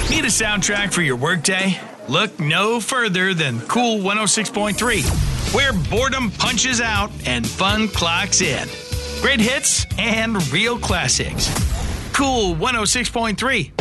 Need a soundtrack for your workday? Look no further than Cool 106.3, where boredom punches out and fun clocks in. Great hits and real classics. Cool 106.3.